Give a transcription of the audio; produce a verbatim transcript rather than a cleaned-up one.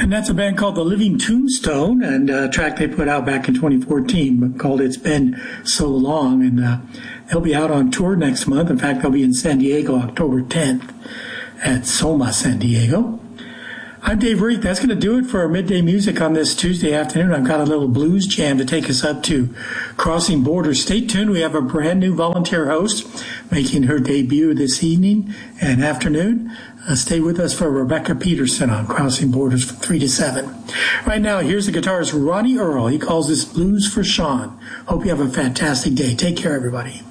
And that's a band called The Living Tombstone, and a track they put out back in twenty fourteen called It's Been So Long. And uh, they'll be out on tour next month. In fact, they'll be in San Diego October tenth at Soma, San Diego. I'm Dave Reed. That's going to do it for our midday music on this Tuesday afternoon. I've got a little blues jam to take us up to Crossing Borders. Stay tuned. We have a brand new volunteer host making her debut this evening and afternoon. Uh, stay with us for Rebecca Peterson on Crossing Borders from three to seven. Right now, here's the guitarist Ronnie Earl. He calls this Blues for Sean. Hope you have a fantastic day. Take care, everybody.